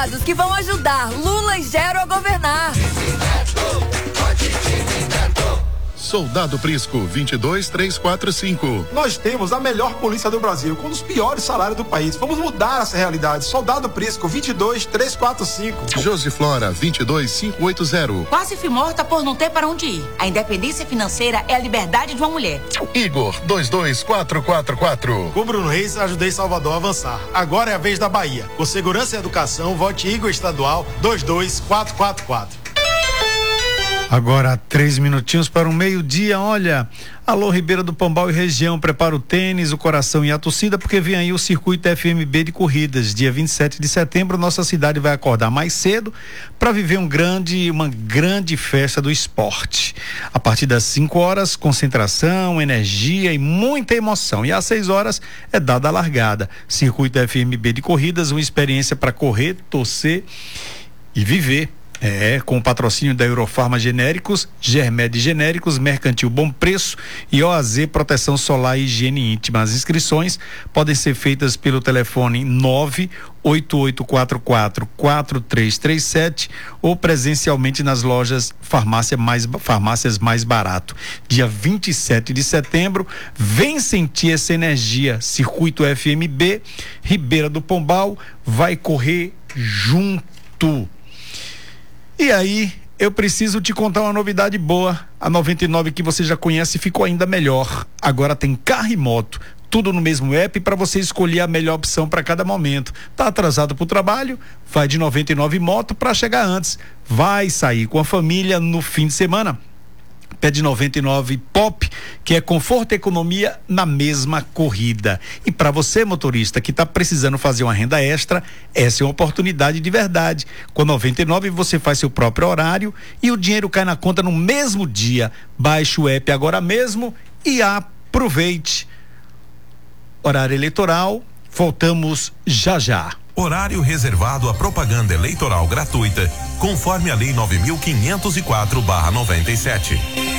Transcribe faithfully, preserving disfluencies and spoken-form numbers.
Que vão ajudar Lula e Gero a governar. Soldado Prisco, vinte e dois, três quatro cinco. Nós temos a melhor polícia do Brasil, com um dos piores salários do país. Vamos mudar essa realidade. Soldado Prisco, vinte e dois, três quatro cinco. Josiflora, vinte e dois, cinco oito zero. Quase fui morta por não ter para onde ir. A independência financeira é a liberdade de uma mulher. Igor, dois dois quatro quatro quatro. Com Bruno Reis, ajudei Salvador a avançar. Agora é a vez da Bahia. Com segurança e educação, vote Igor Estadual, dois dois quatro quatro quatro. Agora, três minutinhos para o meio-dia. Olha, alô Ribeira do Pombal e região, prepara o tênis, o coração e a torcida, porque vem aí o Circuito F M B de corridas. Dia vinte e sete de setembro, nossa cidade vai acordar mais cedo para viver um grande, uma grande festa do esporte. A partir das cinco horas, concentração, energia e muita emoção. E às seis horas é dada a largada. Circuito F M B de corridas, uma experiência para correr, torcer e viver. É, com o patrocínio da Eurofarma Genéricos, Germed Genéricos, Mercantil Bom Preço e O A Z Proteção Solar e Higiene Íntima. As inscrições podem ser feitas pelo telefone nove oito oito quatro quatro quatro três três sete ou presencialmente nas lojas farmácia mais, farmácias mais barato. Dia vinte e sete de setembro, vem sentir essa energia. Circuito F M B, Ribeira do Pombal, vai correr junto. E aí, eu preciso te contar uma novidade boa. A noventa e nove que você já conhece ficou ainda melhor. Agora tem carro e moto, tudo no mesmo app para você escolher a melhor opção para cada momento. Tá atrasado pro trabalho? Vai de noventa e nove Moto para chegar antes. Vai sair com a família no fim de semana? Pede noventa e nove Pop, que é conforto e economia na mesma corrida. E para você, motorista, que está precisando fazer uma renda extra, essa é uma oportunidade de verdade. Com noventa e nove você faz seu próprio horário e o dinheiro cai na conta no mesmo dia. Baixe o app agora mesmo e aproveite. Horário eleitoral, voltamos já já. Horário reservado à propaganda eleitoral gratuita, conforme a Lei nove mil quinhentos e quatro barra noventa e sete.